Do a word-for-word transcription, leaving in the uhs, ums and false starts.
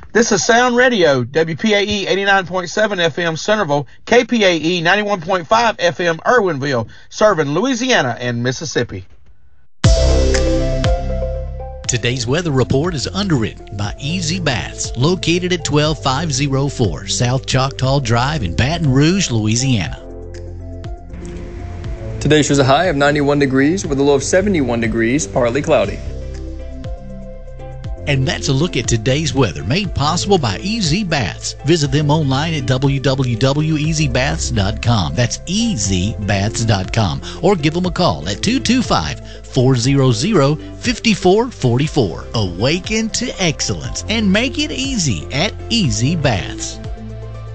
This is Sound Radio, W P A E eighty-nine point seven F M Centerville, K P A E ninety-one point five F M Irwinville, serving Louisiana and Mississippi. Today's weather report is underwritten by Easy Baths, located at twelve five oh four South Choctaw Drive in Baton Rouge, Louisiana. Today shows a high of ninety-one degrees with a low of seventy-one degrees, partly cloudy. And that's a look at today's weather, made possible by Easy Baths. Visit them online at w w w dot easy baths dot com. That's easy baths dot com. Or give them a call at two two five, four hundred, five four four four. Awaken to excellence and make it easy at Easy Baths.